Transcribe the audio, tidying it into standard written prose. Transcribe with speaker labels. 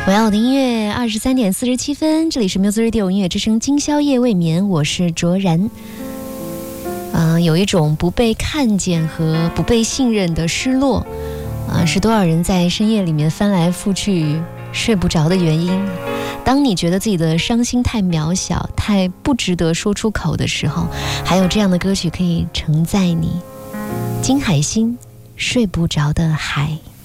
Speaker 1: 我要我的音乐23:47，这里是 Music Radio 音乐之声，今宵夜未眠，我是卓然。有一种不被看见和不被信任的失落，是多少人在深夜里面翻来覆去睡不着的原因。当你觉得自己的伤心太渺小，太不值得说出口的时候，还有这样的歌曲可以承载你。金海心，睡不着的海。